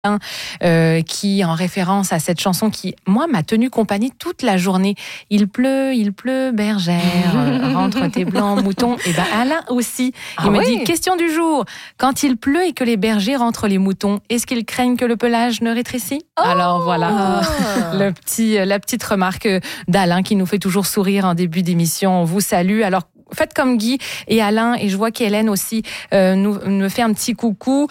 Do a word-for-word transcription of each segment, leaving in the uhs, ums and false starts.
Euh, qui, en référence à cette chanson qui, moi, m'a tenu compagnie toute la journée. Il pleut, il pleut, bergère, euh, rentre tes blancs moutons. Et ben Alain aussi, il ah me oui. dit, question du jour, quand il pleut et que les bergers rentrent les moutons, est-ce qu'ils craignent que le pelage ne rétrécisse? Oh Alors voilà, le petit, la petite remarque d'Alain qui nous fait toujours sourire en début d'émission. On vous salue. Alors, faites comme Guy et Alain, et je vois qu'Hélène aussi euh, nous, nous fait un petit coucou.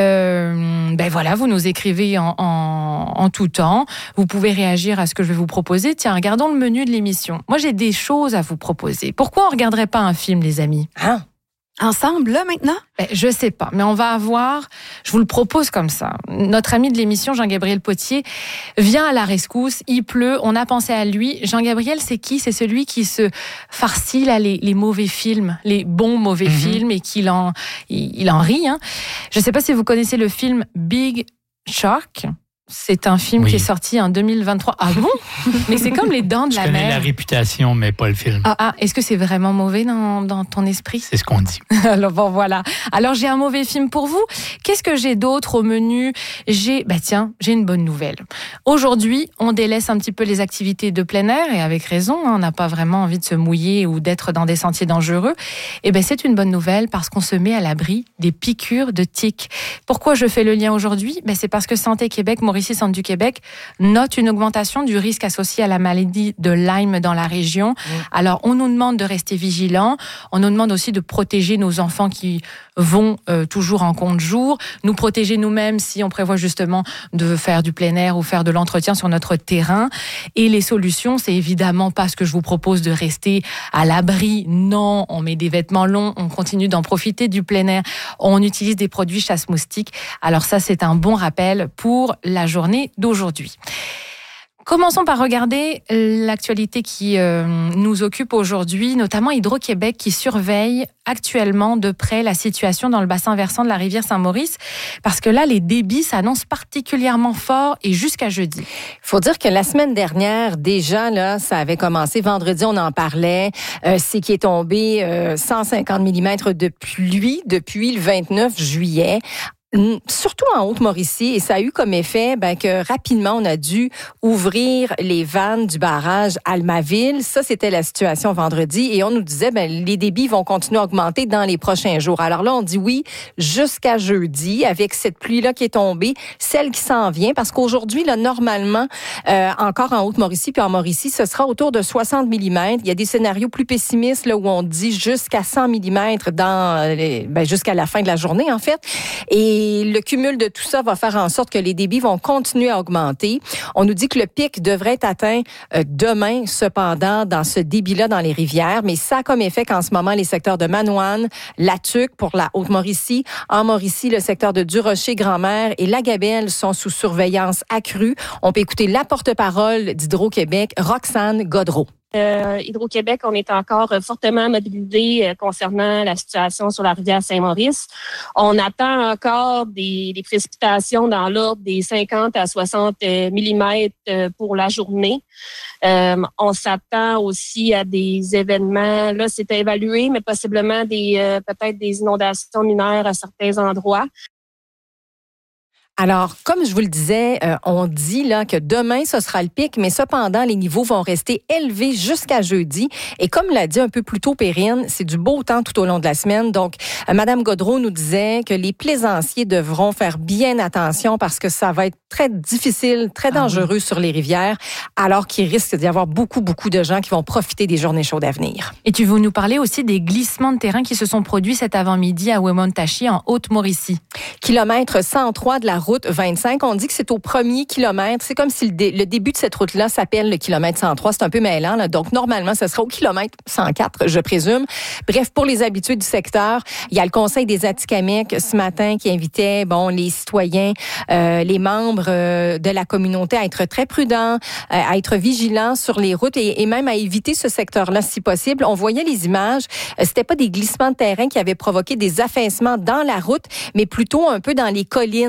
Euh, ben voilà, vous nous écrivez en, en, en tout temps. Vous pouvez réagir à ce que je vais vous proposer. Tiens, regardons le menu de l'émission. Moi, j'ai des choses à vous proposer. Pourquoi on regarderait pas un film, les amis? Hein? Ensemble, là, maintenant? Ben, je sais pas, mais on va avoir, je vous le propose comme ça. Notre ami de l'émission, Jean-Gabriel Potier, vient à la rescousse, il pleut, on a pensé à lui. Jean-Gabriel, c'est qui? C'est celui qui se farcit là, les, les mauvais films, les bons mauvais mm-hmm. films, et qu'il en, il, il en rit. Hein. Je sais pas si vous connaissez le film Big Shark. C'est un film oui. qui est sorti en deux mille vingt-trois. Ah bon? Mais c'est comme Les Dents de la Mer. Je connais la réputation, mais pas le film. Ah, ah est-ce que c'est vraiment mauvais dans, dans ton esprit? C'est ce qu'on dit. Alors bon, voilà. Alors j'ai un mauvais film pour vous. Qu'est-ce que j'ai d'autre au menu? J'ai, bah tiens, j'ai une bonne nouvelle. Aujourd'hui, on délaisse un petit peu les activités de plein air, et avec raison, hein, on n'a pas vraiment envie de se mouiller ou d'être dans des sentiers dangereux. Et ben c'est une bonne nouvelle parce qu'on se met à l'abri des piqûres de tiques. Pourquoi je fais le lien aujourd'hui? Ben c'est parce que Santé Québec, Mauricie Centre du Québec, note une augmentation du risque associé à la maladie de Lyme dans la région. Mmh. Alors, on nous demande de rester vigilants. On nous demande aussi de protéger nos enfants qui vont euh, toujours en compte jour, nous protéger nous-mêmes si on prévoit justement de faire du plein air ou faire de l'entretien sur notre terrain. Et les solutions, c'est évidemment pas ce que je vous propose de rester à l'abri. Non, on met des vêtements longs, on continue d'en profiter du plein air. On utilise des produits chasse-moustiques. Alors ça, c'est un bon rappel pour la journée d'aujourd'hui. Commençons par regarder l'actualité qui euh, nous occupe aujourd'hui, notamment Hydro-Québec qui surveille actuellement de près la situation dans le bassin versant de la rivière Saint-Maurice, parce que là, les débits s'annoncent particulièrement forts et jusqu'à jeudi. Il faut dire que la semaine dernière, déjà, là, ça avait commencé. Vendredi, on en parlait. Euh, c'est qui est tombé euh, cent cinquante millimètres de pluie depuis le vingt-neuf juillet. Surtout en Haute-Mauricie, et ça a eu comme effet ben, que rapidement, on a dû ouvrir les vannes du barrage Almaville. Ça, c'était la situation vendredi, et on nous disait ben les débits vont continuer à augmenter dans les prochains jours. Alors là, on dit oui jusqu'à jeudi, avec cette pluie-là qui est tombée, celle qui s'en vient, parce qu'aujourd'hui, là, normalement, euh, encore en Haute-Mauricie puis en Mauricie, ce sera autour de soixante millimètres. Il y a des scénarios plus pessimistes là, où on dit jusqu'à cent millimètres dans, les, ben, jusqu'à la fin de la journée, en fait. Et Et le cumul de tout ça va faire en sorte que les débits vont continuer à augmenter. On nous dit que le pic devrait être atteint euh, demain, cependant, dans ce débit-là dans les rivières. Mais ça a comme effet qu'en ce moment, les secteurs de Manoine, Latuc pour la Haute-Mauricie, en Mauricie, le secteur de Durocher, Grand-Mère et Lagabelle sont sous surveillance accrue. On peut écouter la porte-parole d'Hydro-Québec, Roxane Godreau. Euh, Hydro-Québec, on est encore fortement mobilisé euh, concernant la situation sur la rivière Saint-Maurice. On attend encore des, des précipitations dans l'ordre des cinquante à soixante millimètres euh, pour la journée. Euh, on s'attend aussi à des événements, là c'est à évaluer, mais possiblement des euh, peut-être des inondations mineures à certains endroits. Alors, comme je vous le disais, euh, on dit là que demain, ce sera le pic, mais cependant, les niveaux vont rester élevés jusqu'à jeudi. Et comme l'a dit un peu plus tôt Perrine, c'est du beau temps tout au long de la semaine. Donc, euh, Madame Godreau nous disait que les plaisanciers devront faire bien attention parce que ça va être très difficile, très dangereux ah oui. sur les rivières, alors qu'il risque d'y avoir beaucoup, beaucoup de gens qui vont profiter des journées chaudes à venir. Et tu veux nous parler aussi des glissements de terrain qui se sont produits cet avant-midi à Wemontachi, en Haute-Mauricie. Kilomètre cent trois de la route vingt-cinq. On dit que c'est au premier kilomètre. C'est comme si le, dé, le début de cette route-là s'appelle le kilomètre cent trois. C'est un peu mêlant, là. Donc, normalement, ce sera au kilomètre cent quatre, je présume. Bref, pour les habitués du secteur, il y a le Conseil des Atikamekw ce matin qui invitait, bon, les citoyens, euh, les membres euh, de la communauté à être très prudents, euh, à être vigilants sur les routes et, et même à éviter ce secteur-là si possible. On voyait les images. Euh, c'était pas des glissements de terrain qui avaient provoqué des affaissements dans la route, mais plutôt un peu dans les collines, là. Donc,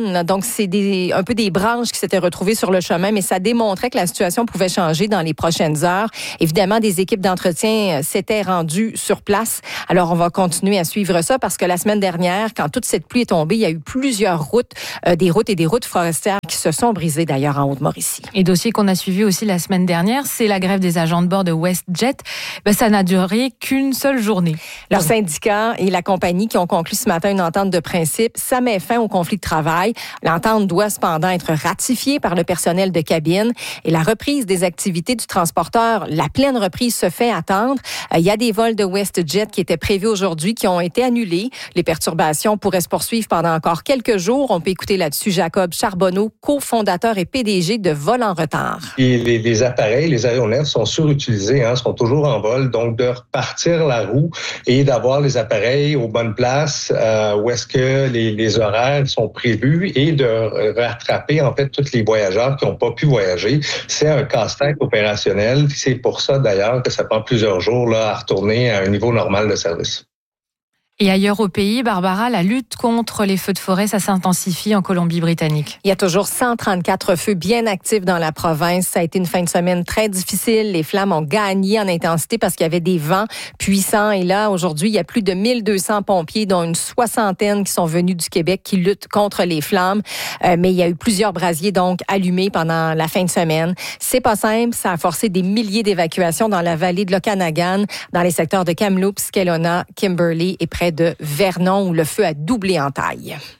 c'est des, un peu des branches qui s'étaient retrouvées sur le chemin, mais ça démontrait que la situation pouvait changer dans les prochaines heures. Évidemment, des équipes d'entretien s'étaient rendues sur place. Alors, on va continuer à suivre ça parce que la semaine dernière, quand toute cette pluie est tombée, il y a eu plusieurs routes, euh, des routes et des routes forestières qui se sont brisées d'ailleurs en Haute-Mauricie. Et dossier qu'on a suivi aussi la semaine dernière, c'est la grève des agents de bord de WestJet. Ben, ça n'a duré qu'une seule journée. Leur syndicat et la compagnie qui ont conclu ce matin une entente de principe, ça met fin au conflit de travail. L'entente doit cependant être ratifiée par le personnel de cabine et la reprise des activités du transporteur, la pleine reprise se fait attendre. Il y a des vols de WestJet qui étaient prévus aujourd'hui qui ont été annulés. Les perturbations pourraient se poursuivre pendant encore quelques jours. On peut écouter là-dessus Jacob Charbonneau, cofondateur et P D G de Vol en retard. Et les, les appareils, les aéronefs sont surutilisés, hein, sont toujours en vol. Donc, de repartir la roue et d'avoir les appareils aux bonnes places euh, où est-ce que les, les horaires sont prévus et de rattraper, en fait, tous les voyageurs qui n'ont pas pu voyager. C'est un casse-tête opérationnel. C'est pour ça, d'ailleurs, que ça prend plusieurs jours là, à retourner à un niveau normal de service. Et ailleurs au pays, Barbara, la lutte contre les feux de forêt, ça s'intensifie en Colombie-Britannique. Il y a toujours cent trente-quatre feux bien actifs dans la province. Ça a été une fin de semaine très difficile. Les flammes ont gagné en intensité parce qu'il y avait des vents puissants. Et là, aujourd'hui, il y a plus de mille deux cents pompiers, dont une soixantaine qui sont venus du Québec, qui luttent contre les flammes. Euh, mais il y a eu plusieurs brasiers, donc, allumés pendant la fin de semaine. C'est pas simple. Ça a forcé des milliers d'évacuations dans la vallée de l'Okanagan, dans les secteurs de Kamloops, Kelowna, Kimberley et près de Vernon, où le feu a doublé en taille.